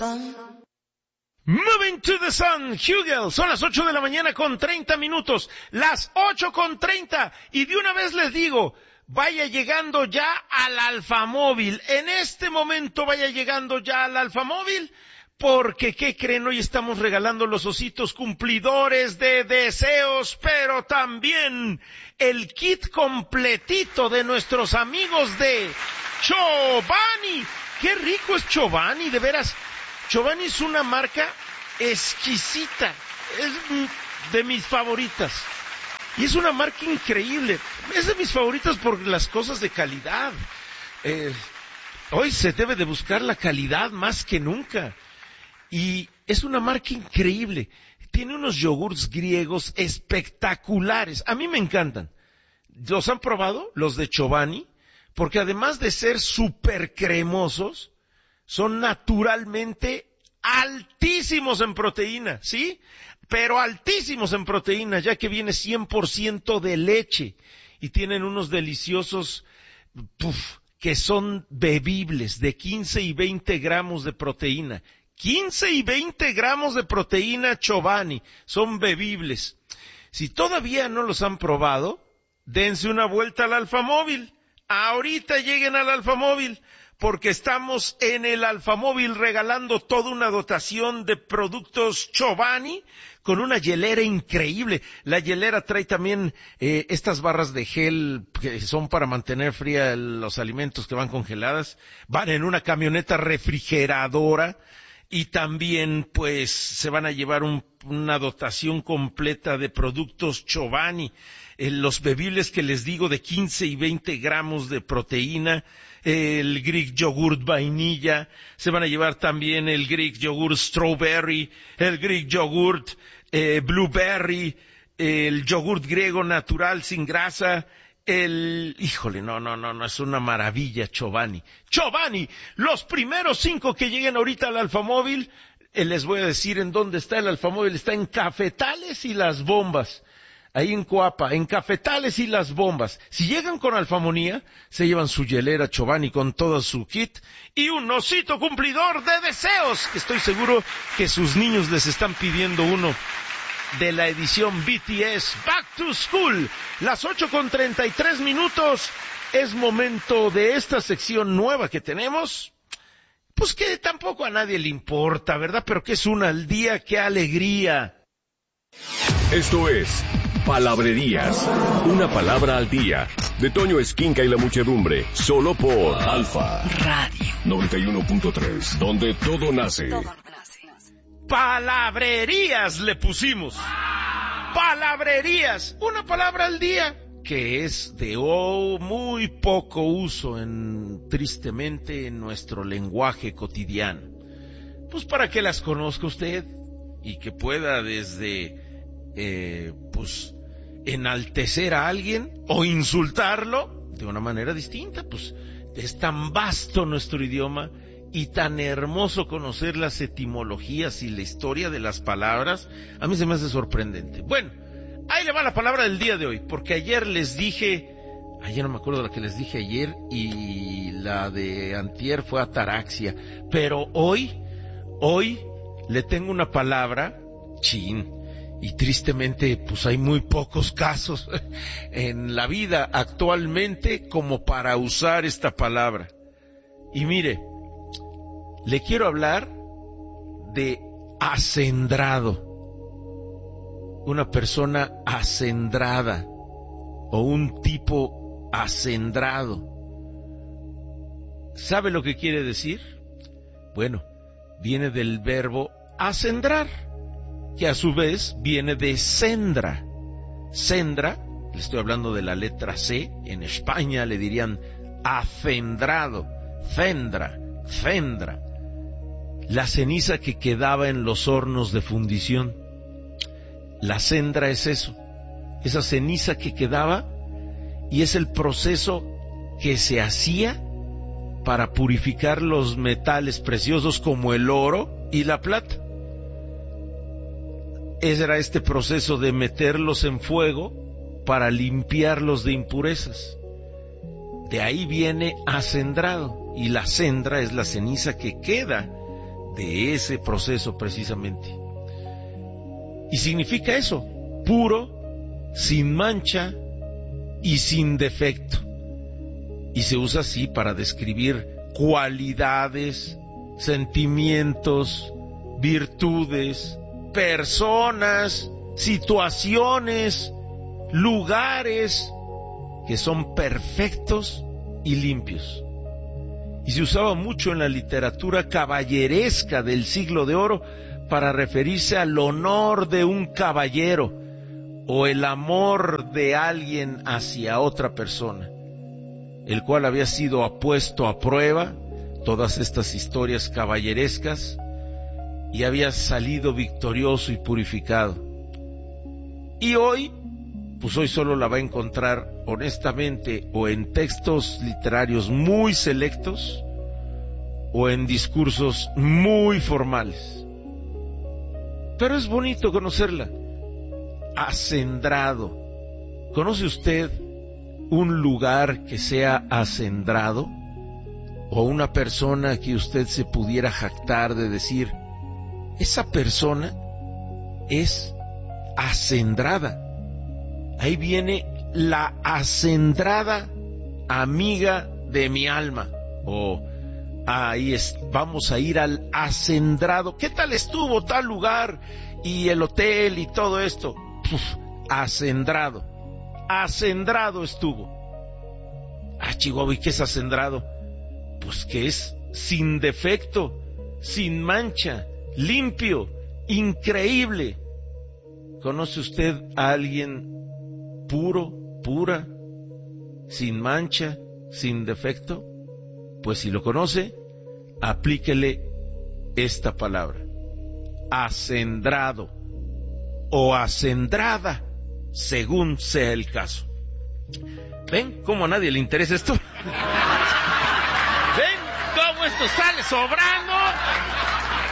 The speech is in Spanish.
sun. Moving to the Sun, Hugel, son las 8 de la mañana con 30 minutos, las 8:30, y de una vez les digo, vaya llegando ya al Alfamóvil, en este momento vaya llegando ya al Alfamóvil, porque ¿qué creen? Hoy estamos regalando los ositos cumplidores de deseos, pero también el kit completito de nuestros amigos de Chobani. ¡Qué rico es Chobani, de veras! Chobani es una marca exquisita, es de mis favoritas. Y es una marca increíble, es de mis favoritas por las cosas de calidad. Hoy se debe de buscar la calidad más que nunca. Y es una marca increíble. Tiene unos yogurts griegos espectaculares. A mí me encantan. ¿Los han probado? Los de Chobani. Porque además de ser súper cremosos, son naturalmente altísimos en proteína, ¿sí? Pero altísimos en proteína, ya que viene 100% de leche. Y tienen unos deliciosos, que son bebibles, de 15 y 20 gramos de proteína. 15 y 20 gramos de proteína Chobani, son bebibles. Si todavía no los han probado, dense una vuelta al Alfamóvil. Ahorita lleguen al Alfamóvil, porque estamos en el Alfamóvil regalando toda una dotación de productos Chobani con una hielera increíble. La hielera trae también estas barras de gel que son para mantener fría los alimentos que van congeladas. Van en una camioneta refrigeradora y también pues se van a llevar una dotación completa de productos Chobani. Los bebibles que les digo de 15 y 20 gramos de proteína, el Greek Yogurt vainilla, se van a llevar también el Greek Yogurt strawberry, el Greek Yogurt blueberry, el yogurt griego natural sin grasa, no, es una maravilla Chobani. Chobani, los primeros 5 que lleguen ahorita al Alfamóvil, les voy a decir en dónde está el Alfamóvil, está en Cafetales y Las Bombas. Ahí en Coapa, en Cafetales y Las Bombas. Si llegan con Alfamonía, se llevan su hielera Chobani con todo su kit y un osito cumplidor de deseos. Estoy seguro que sus niños les están pidiendo uno de la edición BTS Back to School. Las 8:33, es momento de esta sección nueva que tenemos. Pues que tampoco a nadie le importa, ¿verdad? Pero que es una al día, qué alegría. Esto es Palabrerías, una palabra al día, de Toño Esquinca y la muchedumbre, solo por Alfa Radio 91.3, donde todo nace. Palabrerías le pusimos. Palabrerías, una palabra al día, que es de muy poco uso tristemente en nuestro lenguaje cotidiano. Pues para que las conozca usted y que pueda desde enaltecer a alguien o insultarlo de una manera distinta. Pues es tan vasto nuestro idioma y tan hermoso conocer las etimologías y la historia de las palabras. A mí se me hace sorprendente. Bueno, ahí le va la palabra del día de hoy, porque ayer no me acuerdo la que les dije ayer, y la de antier fue ataraxia, pero hoy le tengo una palabra, y tristemente pues hay muy pocos casos en la vida actualmente como para usar esta palabra. Y mire, le quiero hablar de acendrado. Una persona acendrada o un tipo acendrado. ¿Sabe lo que quiere decir? Bueno, viene del verbo acendrar, que a su vez viene de cendra. Cendra, le estoy hablando de la letra C, en España le dirían acendrado, cendra. La ceniza que quedaba en los hornos de fundición. La cendra es eso, esa ceniza que quedaba, y es el proceso que se hacía para purificar los metales preciosos como el oro y la plata. Ese era este proceso de meterlos en fuego para limpiarlos de impurezas. De ahí viene acendrado, y la cendra es la ceniza que queda de ese proceso precisamente. Y significa eso, puro, sin mancha y sin defecto. Y se usa así para describir cualidades, sentimientos, virtudes, personas, situaciones, lugares que son perfectos y limpios. Y se usaba mucho en la literatura caballeresca del siglo de oro para referirse al honor de un caballero o el amor de alguien hacia otra persona, el cual había sido puesto a prueba, todas estas historias caballerescas, y había salido victorioso y purificado. Y hoy, pues hoy solo la va a encontrar honestamente o en textos literarios muy selectos o en discursos muy formales. Pero es bonito conocerla. Acendrado. ¿Conoce usted un lugar que sea acendrado? ¿O una persona que usted se pudiera jactar de decir, esa persona es acendrada? Ahí viene la acendrada amiga de mi alma. O vamos a ir al acendrado. ¿Qué tal estuvo tal lugar? Y el hotel y todo esto. Acendrado. Acendrado estuvo. Chihuahua, ¿y qué es acendrado? Pues que es sin defecto, sin mancha, limpio, increíble. ¿Conoce usted a alguien puro, pura, sin mancha, sin defecto? Pues si lo conoce, aplíquele esta palabra: acendrado o acendrada, según sea el caso. ¿Ven cómo a nadie le interesa esto? ¿Ven cómo esto sale sobrando?